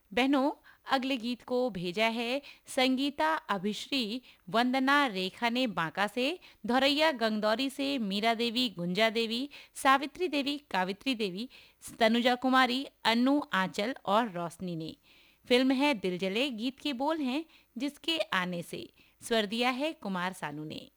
बहनों, अगले गीत को भेजा है संगीता अभिश्री वंदना रेखा ने बांका से, धौरैया गंगदौरी से मीरा देवी, गुंजा देवी, सावित्री देवी, कावित्री देवी, तनुजा कुमारी, अनु, आंचल और रोशनी ने। फिल्म है दिल जले, गीत के बोल हैं जिसके आने से, स्वर दिया है कुमार सानू ने।